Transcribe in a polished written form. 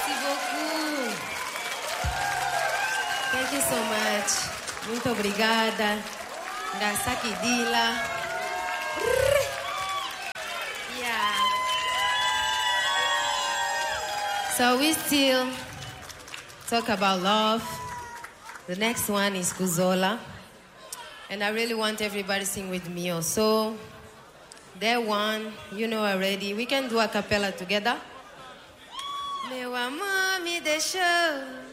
Merci beaucoup. Thank you so much. Muito obrigada. Ngasaki Dila. Yeah. So we still talk about love. The next one is Kuzola. And I really want everybody to sing with me also. That one, you know already. We can do a cappella together. Meu amor me deixou